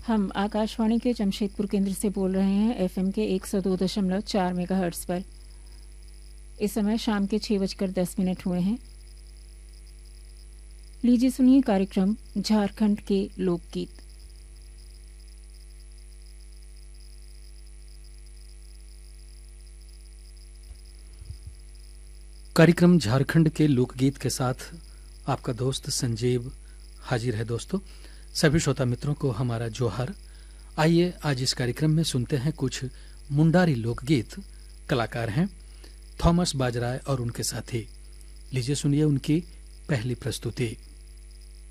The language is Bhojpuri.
हम आकाशवाणी के जमशेदपुर केंद्र से बोल रहे हैं एफएम के 102.4 मेगाहर्ट्ज पर। इस समय शाम के 6:10 हुए हैं। लीजिए सुनिए कार्यक्रम झारखंड के लोकगीत। कार्यक्रम झारखंड के लोकगीत के साथ आपका दोस्त संजीव हाजिर है। दोस्तों, सभी श्रोता मित्रों को हमारा जोहार। आइए आज इस कार्यक्रम में सुनते हैं कुछ मुंडारी लोकगीत। कलाकार हैं थॉमस बाजराय और उनके साथी। लीजिए सुनिए उनकी पहली प्रस्तुति।